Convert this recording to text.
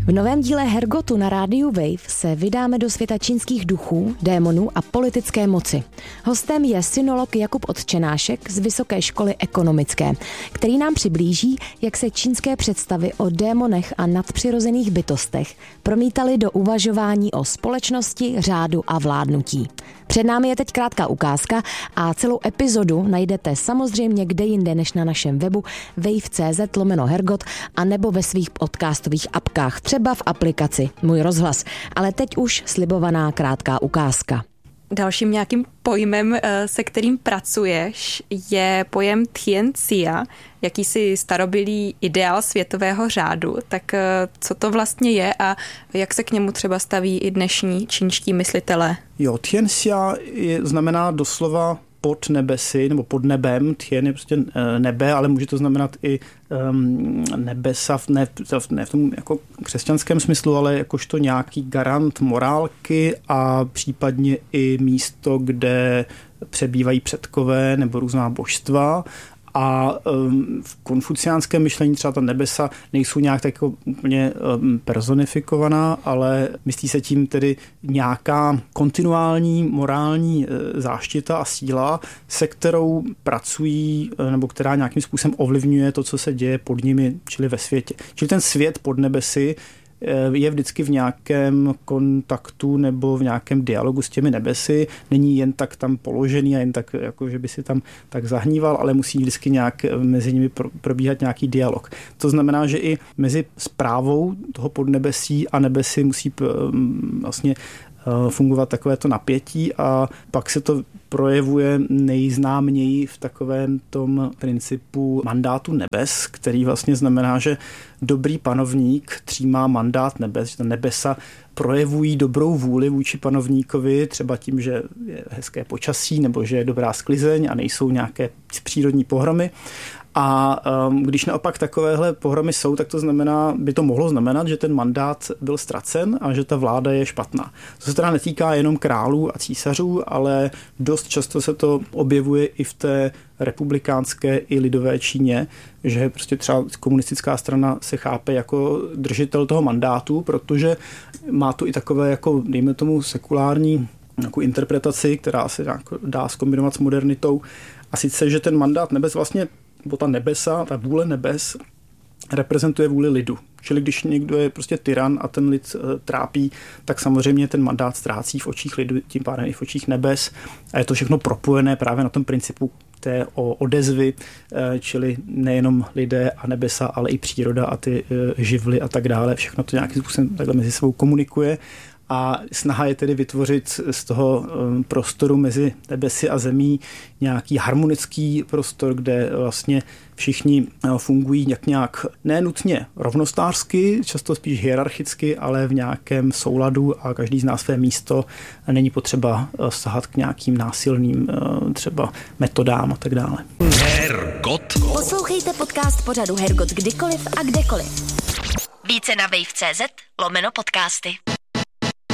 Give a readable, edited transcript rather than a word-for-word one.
V novém díle Hergotu na rádiu Wave se vydáme do světa čínských duchů, démonů a politické moci. Hostem je synolog Jakub Otčenášek z Vysoké školy ekonomické, který nám přiblíží, jak se čínské představy o démonech a nadpřirozených bytostech promítaly do uvažování o společnosti, řádu a vládnutí. Před námi je teď krátká ukázka a celou epizodu najdete samozřejmě kde jinde než na našem webu wave.cz/hergot a nebo ve svých podcastových apkách, třeba v aplikaci Můj rozhlas. Ale teď už slibovaná krátká ukázka. Dalším nějakým pojmem, se kterým pracuješ, je pojem Tianxia, jakýsi starobylý ideál světového řádu. Tak co to vlastně je a jak se k němu třeba staví i dnešní čínští myslitelé? Tianxia znamená doslova pod nebesy nebo pod nebem. Tien je prostě nebe, ale může to znamenat i nebesa, ne v tom jako křesťanském smyslu, ale jakožto nějaký garant morálky a případně i místo, kde přebývají předkové nebo různá božstva. A v konfuciánském myšlení třeba ta nebesa nejsou nějak tak jako úplně personifikovaná, ale myslí se tím tedy nějaká kontinuální morální záštita a síla, se kterou pracují nebo která nějakým způsobem ovlivňuje to, co se děje pod nimi, čili ve světě. Čili ten svět pod nebesy je vždycky v nějakém kontaktu nebo v nějakém dialogu s těmi nebesy. Není jen tak tam položený a jen tak, jako že by si tam tak zahníval, ale musí vždycky nějak mezi nimi probíhat nějaký dialog. To znamená, že i mezi správou toho podnebesí a nebesy musí vlastně fungovat takovéto napětí a pak se to projevuje nejznáměji v takovém tom principu mandátu nebes, který vlastně znamená, že dobrý panovník přijímá mandát nebes, že ta nebesa projevují dobrou vůli vůči panovníkovi, třeba tím, že je hezké počasí nebo že je dobrá sklizeň a nejsou nějaké přírodní pohromy. A když naopak takovéhle pohromy jsou, tak to znamená, by to mohlo znamenat, že ten mandát byl ztracen a že ta vláda je špatná. To se teda netýká jenom králů a císařů, ale dost často se to objevuje i v té republikánské i lidové Číně, že prostě třeba komunistická strana se chápe jako držitel toho mandátu, protože má to i takové jako, dejme tomu, sekulární jako interpretaci, která se dá zkombinovat s modernitou. A sice, že ten mandát nebes vlastně nebo ta nebesa, ta vůle nebes reprezentuje vůli lidu. Čili když někdo je prostě tyran a ten lid trápí, tak samozřejmě ten mandát ztrácí v očích lidu, tím pádem i v očích nebes. A je to všechno propojené právě na tom principu té odezvy, čili nejenom lidé a nebesa, ale i příroda a ty živly a tak dále. Všechno to nějakým způsobem takhle mezi sebou komunikuje. A snaha je tedy vytvořit z toho prostoru mezi nebesy a zemí nějaký harmonický prostor, kde vlastně všichni fungují nějak nenutně rovnostářsky, často spíš hierarchicky, ale v nějakém souladu a každý zná své místo. Není potřeba sahat k nějakým násilným třeba metodám a tak dále. Hergot. Poslouchejte podcast pořadu Hergot kdykoliv a kdekoliv. Více na wave.cz/podcasty.